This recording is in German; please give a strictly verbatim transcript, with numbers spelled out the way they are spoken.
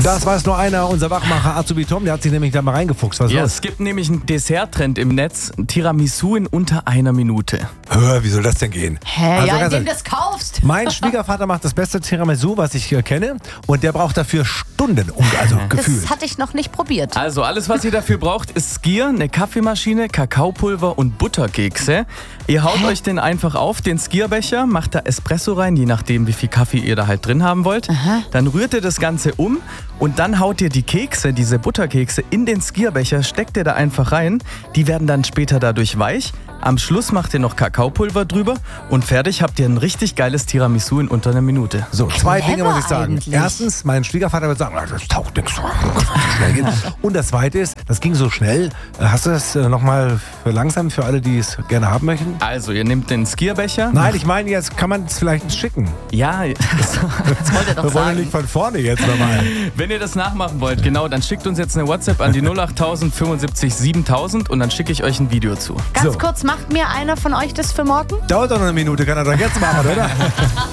Das weiß nur einer, unser Wachmacher Azubi Tom, der hat sich nämlich da mal reingefuchst. Was ist Ja, los? es gibt nämlich einen Desserttrend im Netz, Tiramisu in unter einer Minute. Hör, wie soll das denn gehen? Hä, Also ja, ganz indem du ehrlich, das kaufst. mein Schwiegervater macht das beste Tiramisu, was ich äh, kenne. Und der braucht dafür Stunden, um, also gefühlt. Das hatte ich noch nicht probiert. Also alles, was ihr dafür braucht, ist Skier, eine Kaffeemaschine, Kakaopulver und Butterkekse. Ihr haut Hä? euch den einfach auf, den Skierbecher, macht da Espresso rein, je nachdem, wie viel Kaffee ihr da halt drin haben wollt. Aha. Dann rührt ihr das Ganze um und dann haut ihr die Kekse, diese Butterkekse, in den Skierbecher, steckt ihr da einfach rein. Die werden dann später dadurch weich. Am Schluss macht ihr noch Kakaopulver drüber und fertig habt ihr ein richtig geiles Tiramisu in unter einer Minute. So, zwei Clever Dinge muss ich sagen. eigentlich. Erstens, mein Schwiegervater wird sagen, das taucht nichts, das kann so schnell gehen. Und das Zweite ist, das ging so schnell. Hast du das äh, nochmal für langsam für alle, die es gerne haben möchten? Also, ihr nehmt den Skierbecher. Nein, ich meine, jetzt kann man es vielleicht schicken. Ja, Das wollte er doch Wir wollen ja sagen. nicht von vorne jetzt nochmal. wenn ihr das nachmachen wollt, genau, dann schickt uns jetzt eine WhatsApp an die null acht null null fünfundsiebzig siebentausend und dann schicke ich euch ein Video zu. Ganz So. kurz, macht mir einer von euch das für morgen? Dauert doch noch eine Minute, kann er doch jetzt machen, oder?